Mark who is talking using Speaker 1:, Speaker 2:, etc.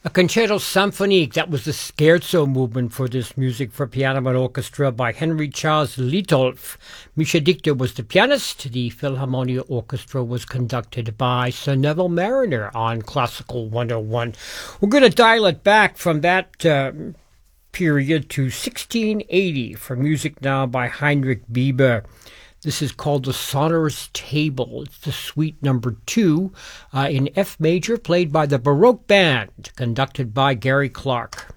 Speaker 1: A concerto symphonique, that was the scherzo movement for this music for piano and orchestra by Henry Charles Liedolf. Misha Dictor was the pianist. The Philharmonia Orchestra was conducted by Sir Neville Marriner on Classical 101. We're going to dial it back from that period to 1680 for music now by Heinrich Bieber. This is called the Sonorous Table. It's the suite number 2 in F major, played by the Baroque Band, conducted by Gary Clark.